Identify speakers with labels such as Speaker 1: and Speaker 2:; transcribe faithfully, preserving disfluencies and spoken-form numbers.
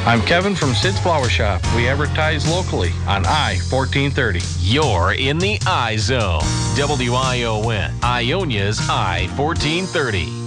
Speaker 1: I'm Kevin from Sid's Flower Shop. We advertise locally on I fourteen thirty.
Speaker 2: You're in the I Zone. W I O N, Ionia's I fourteen thirty.